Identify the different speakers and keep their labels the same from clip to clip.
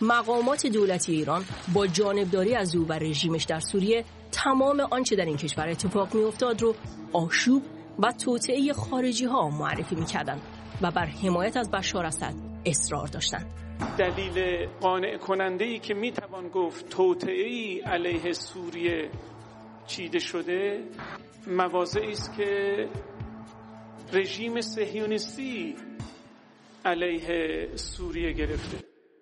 Speaker 1: مقامات دولتی ایران با جانبداری از او و رژیمش در سوریه تمام آنچه در این کشور اتفاق می‌افتاد رو آشوب و توطئه خارجی‌ها معرفی می‌کردند و بر حمایت از بشار اسد اصرار داشتند.
Speaker 2: دلیل قانع کننده‌ای که می‌توان گفت توطئه‌ای علیه سوریه چیده شده مواضعی است که رژیم صهیونیستی علیه سوریه گرفته.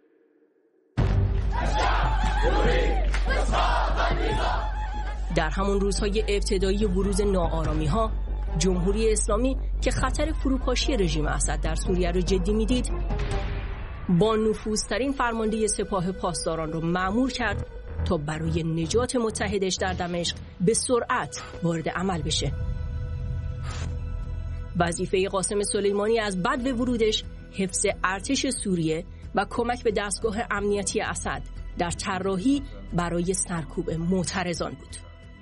Speaker 1: در همون روزهای ابتدایی بروز ناآرامی‌ها، جمهوری اسلامی که خطر فروپاشی رژیم اسد در سوریه را جدی می‌دید، با نفوذترین فرمانده سپاه پاسداران را مأمور کرد تا برای نجات متحدش در دمشق به سرعت وارد عمل بشه. وظیفه قاسم سلیمانی از بدو ورودش حفظ ارتش سوریه و کمک به دستگاه امنیتی اسد در طراحی برای سرکوب معترضان بود.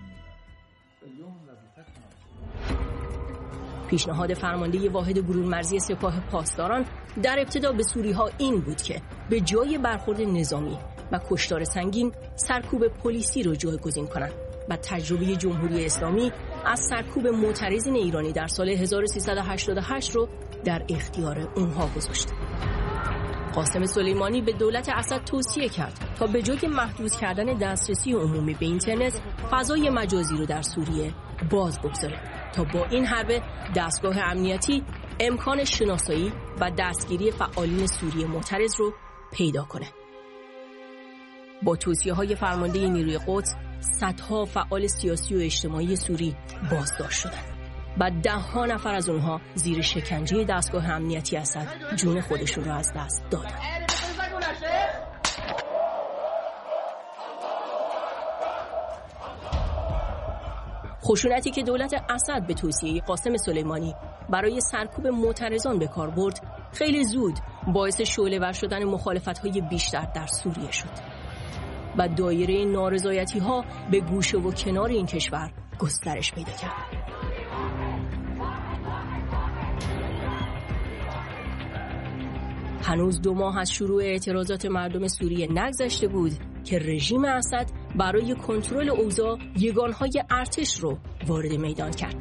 Speaker 1: پیشنهاد فرمانده واحد برون‌مرزی سپاه پاسداران در ابتدا به سوری‌ها این بود که به جای برخورد نظامی و کشتار سنگین سرکوب پلیسی رو جایگزین کنند و تجربه جمهوری اسلامی از سرکوب معترضین ایرانی در سال 1388 رو در اختیار اونها گذاشت. قاسم سلیمانی به دولت اسد توصیه کرد تا به جای محدود کردن دسترسی عمومی به اینترنت، فضای مجازی رو در سوریه باز بگذاره تا با این حربه دستگاه امنیتی امکان شناسایی و دستگیری فعالین سوریه معترض رو پیدا کنه. با توصیه‌های فرمانده نیروی قدس، صدها فعال سیاسی و اجتماعی سوری بازداشت شدند و ده‌ها نفر از اونها زیر شکنجه دستگاه امنیتی اسد جون خودشون رو از دست دادن. خشونتی که دولت اسد به توصیه قاسم سلیمانی برای سرکوب معترضان به کار برد، خیلی زود باعث شعله‌ور شدن مخالفت‌های بیشتر در سوریه شد و دایره نارضایتی‌ها به گوشه و کنار این کشور گسترش پیدا کرد. هنوز 2 ماه از شروع اعتراضات مردم سوریه نگذشته بود که رژیم اسد برای کنترل اوضاع یگانهای ارتش رو وارد میدان کرد.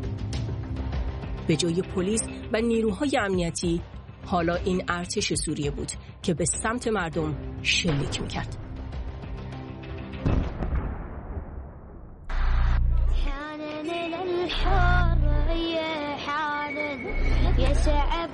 Speaker 1: به جای پلیس و نیروهای امنیتی، حالا این ارتش سوریه بود که به سمت مردم شلیک می‌کرد.